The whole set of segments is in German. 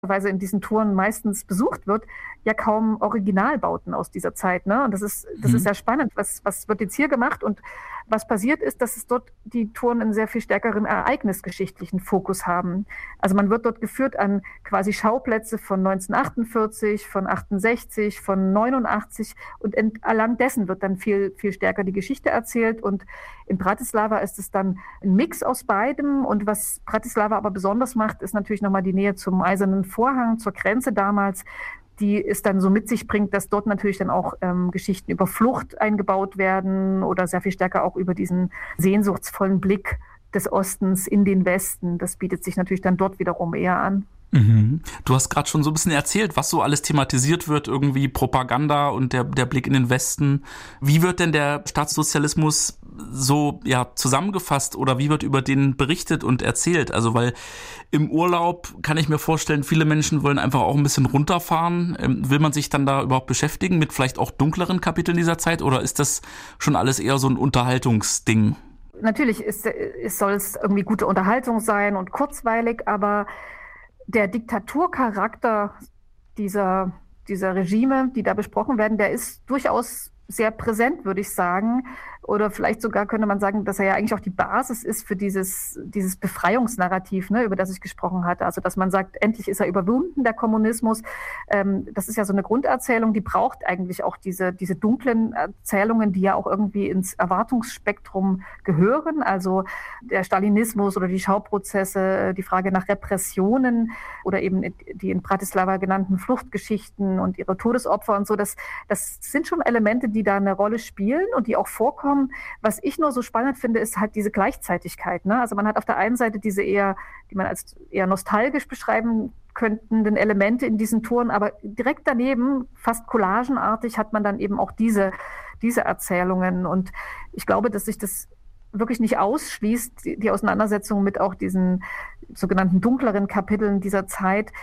Weise in diesen Touren meistens besucht wird, ja kaum Originalbauten aus dieser Zeit. Ne? Und das ist sehr spannend. Was wird jetzt hier gemacht? Und was passiert ist, dass es dort die Touren einen sehr viel stärkeren ereignisgeschichtlichen Fokus haben. Also man wird dort geführt an quasi Schauplätze von 1948, von 68, von 89 und entlang dessen wird dann viel, viel stärker die Geschichte erzählt. Und in Bratislava ist es dann ein Mix aus beidem. Und was Bratislava aber besonders macht, ist natürlich nochmal die Nähe zum Eisernen Vorhang, zur Grenze damals, die es dann so mit sich bringt, dass dort natürlich dann auch Geschichten über Flucht eingebaut werden oder sehr viel stärker auch über diesen sehnsuchtsvollen Blick des Ostens in den Westen. Das bietet sich natürlich dann dort wiederum eher an. Mhm. Du hast gerade schon so ein bisschen erzählt, was so alles thematisiert wird, irgendwie Propaganda und der Blick in den Westen. Wie wird denn der Staatssozialismus so zusammengefasst oder wie wird über den berichtet und erzählt? Also weil im Urlaub kann ich mir vorstellen, viele Menschen wollen einfach auch ein bisschen runterfahren. Will man sich dann da überhaupt beschäftigen mit vielleicht auch dunkleren Kapiteln dieser Zeit oder ist das schon alles eher so ein Unterhaltungsding? Natürlich soll es irgendwie gute Unterhaltung sein und kurzweilig, aber der Diktaturcharakter dieser Regime, die da besprochen werden, der ist durchaus sehr präsent, würde ich sagen. Oder vielleicht sogar könnte man sagen, dass er ja eigentlich auch die Basis ist für dieses Befreiungsnarrativ, ne, über das ich gesprochen hatte. Also dass man sagt, endlich ist er überwunden, der Kommunismus. Das ist ja so eine Grunderzählung, die braucht eigentlich auch diese dunklen Erzählungen, die ja auch irgendwie ins Erwartungsspektrum gehören. Also der Stalinismus oder die Schauprozesse, die Frage nach Repressionen oder eben die in Bratislava genannten Fluchtgeschichten und ihre Todesopfer und so. Das sind schon Elemente, die da eine Rolle spielen und die auch vorkommen. Was ich nur so spannend finde, ist halt diese Gleichzeitigkeit. Ne? Also man hat auf der einen Seite diese die man als eher nostalgisch beschreiben könnten, Elemente in diesen Touren, aber direkt daneben, fast collagenartig, hat man dann eben auch diese Erzählungen. Und ich glaube, dass sich das wirklich nicht ausschließt, die Auseinandersetzung mit auch diesen sogenannten dunkleren Kapiteln dieser Zeit.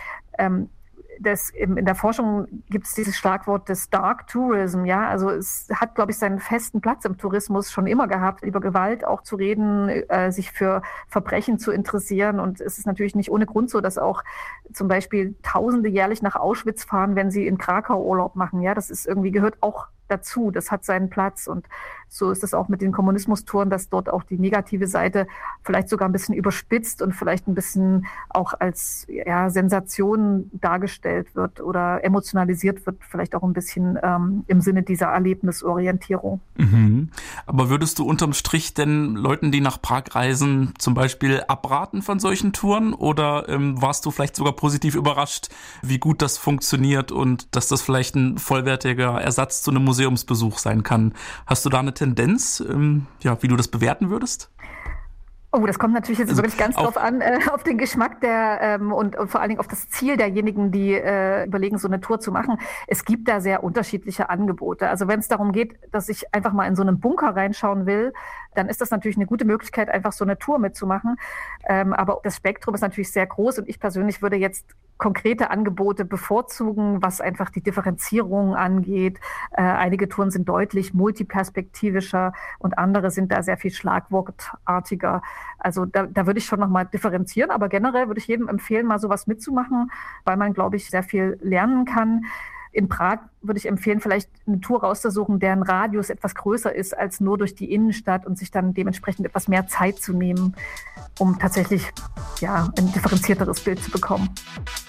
In der Forschung gibt es dieses Schlagwort des Dark Tourism, ja, also es hat, glaube ich, seinen festen Platz im Tourismus schon immer gehabt, über Gewalt auch zu reden, sich für Verbrechen zu interessieren und es ist natürlich nicht ohne Grund so, dass auch zum Beispiel Tausende jährlich nach Auschwitz fahren, wenn sie in Krakau Urlaub machen, ja, das ist irgendwie, gehört auch dazu, das hat seinen Platz und so ist es auch mit den Kommunismustouren, dass dort auch die negative Seite vielleicht sogar ein bisschen überspitzt und vielleicht ein bisschen auch als Sensation dargestellt wird oder emotionalisiert wird, vielleicht auch ein bisschen im Sinne dieser Erlebnisorientierung. Mhm. Aber würdest du unterm Strich denn Leuten, die nach Prag reisen, zum Beispiel abraten von solchen Touren oder warst du vielleicht sogar positiv überrascht, wie gut das funktioniert und dass das vielleicht ein vollwertiger Ersatz zu einem Museumsbesuch sein kann? Hast du da eine Tendenz, wie du das bewerten würdest? Oh, das kommt natürlich jetzt wirklich ganz drauf an, auf den Geschmack und vor allen Dingen auf das Ziel derjenigen, die überlegen, so eine Tour zu machen. Es gibt da sehr unterschiedliche Angebote. Also wenn es darum geht, dass ich einfach mal in so einen Bunker reinschauen will, dann ist das natürlich eine gute Möglichkeit, einfach so eine Tour mitzumachen. Aber das Spektrum ist natürlich sehr groß und ich persönlich würde jetzt konkrete Angebote bevorzugen, was einfach die Differenzierung angeht. Einige Touren sind deutlich multiperspektivischer und andere sind da sehr viel schlagwortartiger. Also da würde ich schon nochmal differenzieren, aber generell würde ich jedem empfehlen, mal sowas mitzumachen, weil man, glaube ich, sehr viel lernen kann. In Prag würde ich empfehlen, vielleicht eine Tour rauszusuchen, deren Radius etwas größer ist als nur durch die Innenstadt und sich dann dementsprechend etwas mehr Zeit zu nehmen, um tatsächlich ein differenzierteres Bild zu bekommen.